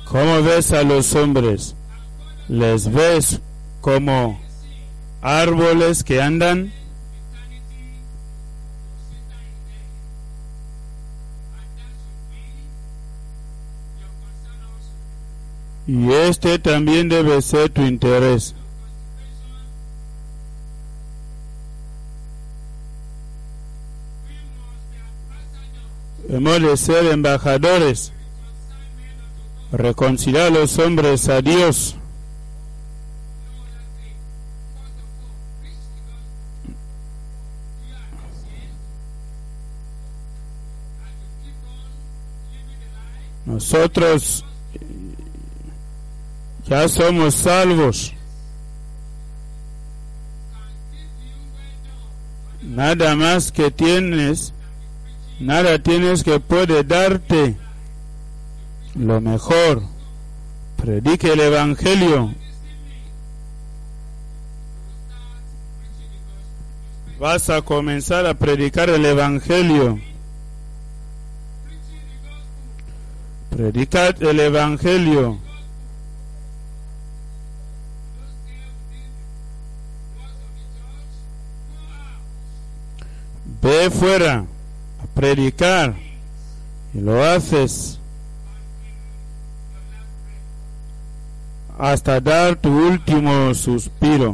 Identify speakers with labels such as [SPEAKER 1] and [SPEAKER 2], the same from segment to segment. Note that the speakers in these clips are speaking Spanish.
[SPEAKER 1] ¿Cómo ves a los hombres? ¿Les ves como árboles que andan? Y este también debe ser tu interés. Hemos de ser embajadores, reconciliar a los hombres a Dios. Nosotros ya somos salvos. Nada más que tienes, nada tienes que puede darte lo mejor. Predique el Evangelio. Vas a comenzar a predicar el Evangelio. Predicad el Evangelio. Ve fuera a predicar y lo haces hasta dar tu último suspiro.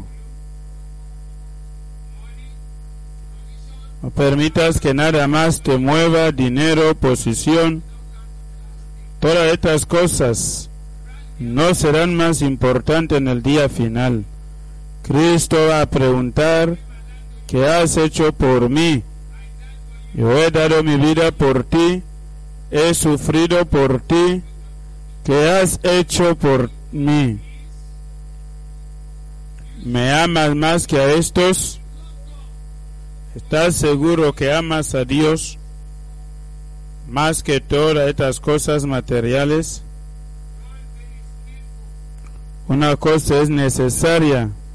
[SPEAKER 1] No permitas que nada más te mueva, dinero, posición. Todas estas cosas no serán más importantes en el día final. Cristo va a preguntar: ¿qué has hecho por mí? Yo he dado mi vida por ti, he sufrido por ti. ¿Qué has hecho por mí? ¿Me amas más que a estos? ¿Estás seguro que amas a Dios más que todas estas cosas materiales? Una cosa es necesaria: